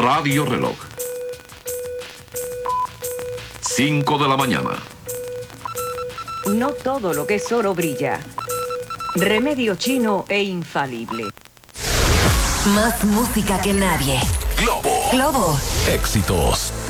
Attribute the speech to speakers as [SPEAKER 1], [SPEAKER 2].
[SPEAKER 1] Radio Reloj. 5 de la mañana.
[SPEAKER 2] No todo lo que es oro brilla. Remedio chino e infalible.
[SPEAKER 3] Más música que nadie.
[SPEAKER 4] Globo.
[SPEAKER 3] Globo.
[SPEAKER 4] Éxitos.